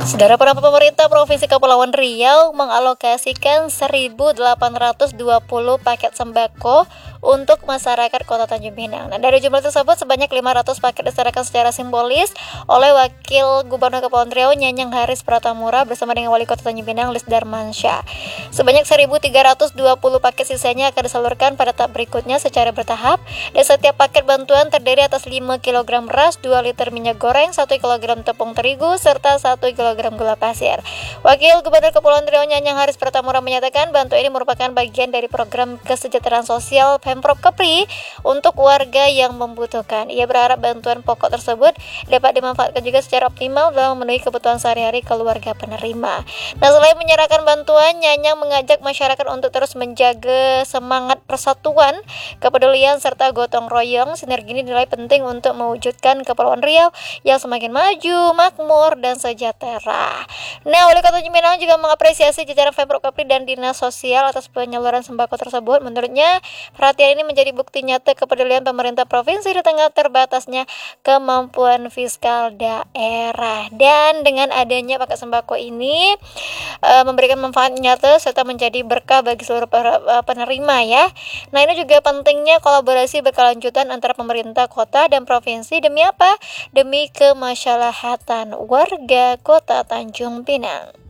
Saudara, pemerintah Provinsi Kepulauan Riau mengalokasikan 1.820 paket sembako untuk masyarakat Kota Tanjung Pinang. Nah, dari jumlah tersebut sebanyak 500 paket diserahkan secara simbolis oleh Wakil Gubernur Kepulauan Riau Nyanyang Haris Pratamura bersama dengan Wali Kota Tanjung Pinang Lis Darmansyah. Sebanyak 1.320 paket sisanya akan disalurkan pada tahap berikutnya secara bertahap, dan setiap paket bantuan terdiri atas 5 kg beras, 2 liter minyak goreng, 1 kg tepung terigu, serta 1 kg gula pasir. Wakil Gubernur Kepulauan Riau Nyanyang Haris Pratamura menyatakan bantuan ini merupakan bagian dari program kesejahteraan sosial Pemprov Kepri untuk warga yang membutuhkan. Ia berharap bantuan pokok tersebut dapat dimanfaatkan juga secara optimal dalam memenuhi kebutuhan sehari-hari keluarga penerima. Nah, selain menyerahkan bantuan, Nyanyang mengajak masyarakat untuk terus menjaga semangat persatuan, kepedulian, serta gotong royong. Sinergi ini dinilai penting untuk mewujudkan Kepulauan Riau yang semakin maju, makmur, dan sejahtera. Nah, Wali Kota Tanjung Pinang juga mengapresiasi jajaran Pemprov Kepri dan Dinas Sosial atas penyaluran sembako tersebut. Menurutnya, perhatian ini menjadi bukti nyata kepedulian pemerintah provinsi di tengah terbatasnya kemampuan fiskal daerah. Dan dengan adanya paket sembako ini memberikan manfaat nyata serta menjadi berkah bagi seluruh penerima ya. Nah, ini juga pentingnya kolaborasi berkelanjutan antara pemerintah kota dan provinsi demi apa? Demi kemaslahatan warga Kota Tanjung Pinang.